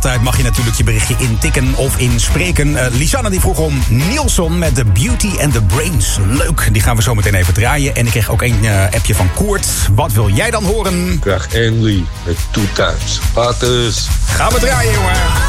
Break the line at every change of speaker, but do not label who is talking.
Altijd mag je natuurlijk je berichtje intikken of inspreken. Lisanne die vroeg om Nielsen met The Beauty and the Brains. Leuk, die gaan we zo meteen even draaien. En ik kreeg ook een appje van Koert. Wat wil jij dan horen?
Ik krijg Emily met Two Times. Paters.
Gaan we draaien, jongen.